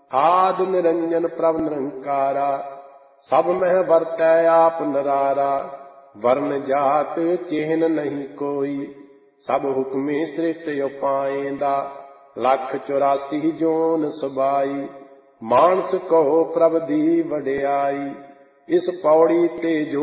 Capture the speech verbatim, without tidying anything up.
आद निरंजन प्रभ निरंकारा, सब मह वर्तै आप नरारा। वर्ण जात चिन्ह नहीं कोई, सब हुक्मे सृष्टि उपाएंदा। लख चौरासी जोन सबाई, मानस कहो प्रभ दी वडियाई। इस पौड़ी ते जो